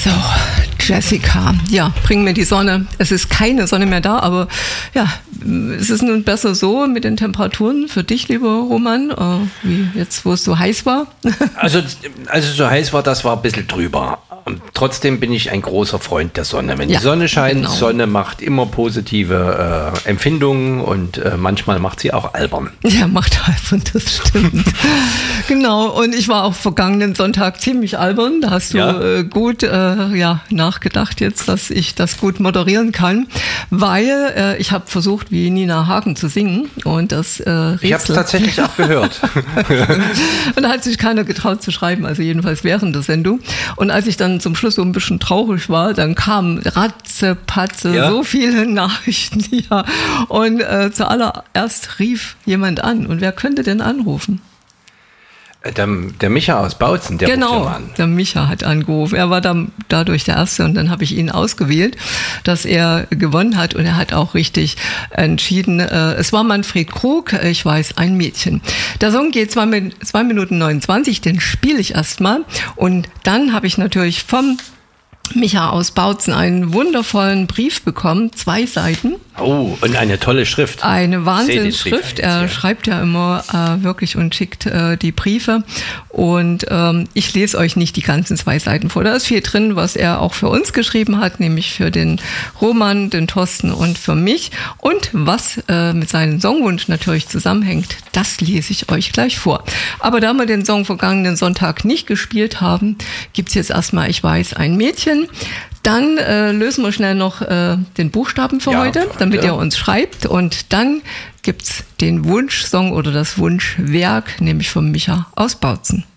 So, Jessica, ja, bring mir die Sonne. Es ist keine Sonne mehr da, aber ja, es ist nun besser so mit den Temperaturen für dich, lieber Roman, wie jetzt, wo es so heiß war. Also so heiß war, das war ein bisschen drüber. Trotzdem bin ich ein großer Freund der Sonne. Wenn die Sonne scheint, genau. Sonne macht immer positive Empfindungen und manchmal macht sie auch albern. Ja, macht albern, das stimmt. Genau, und ich war auch vergangenen Sonntag ziemlich albern. Da hast du gut nachgedacht jetzt, dass ich das gut moderieren kann, weil ich habe versucht, wie Nina Hagen zu singen und das Rätsel. Ich habe es tatsächlich auch gehört. Und da hat sich keiner getraut zu schreiben, also jedenfalls während der Sendung. Und als ich dann zum Schluss so ein bisschen traurig war, dann kamen ratzepatze so viele Nachrichten. Ja. Und zuallererst rief jemand an. Und wer könnte denn anrufen? Der Micha aus Bautzen, der genau, ruft an. Der Micha hat angerufen. Er war dann dadurch der Erste und dann habe ich ihn ausgewählt, dass er gewonnen hat und er hat auch richtig entschieden. Es war Manfred Krug, ich weiß, ein Mädchen. Der Song geht 2 Minuten 29, den spiele ich erstmal und dann habe ich natürlich vom Micha aus Bautzen einen wundervollen Brief bekommen, 2 Seiten. Oh, und eine tolle Schrift. Eine Wahnsinnsschrift. Er schreibt ja immer wirklich und schickt die Briefe. Und ich lese euch nicht die ganzen 2 Seiten vor. Da ist viel drin, was er auch für uns geschrieben hat, nämlich für den Roman, den Thorsten und für mich. Und was mit seinem Songwunsch natürlich zusammenhängt, das lese ich euch gleich vor. Aber da wir den Song vergangenen Sonntag nicht gespielt haben, gibt's jetzt erstmal, ich weiß, ein Mädchen. Dann lösen wir schnell noch den Buchstaben für heute, damit ihr uns schreibt. Und dann gibt's den Wunschsong oder das Wunschwerk, nämlich von Micha aus Bautzen.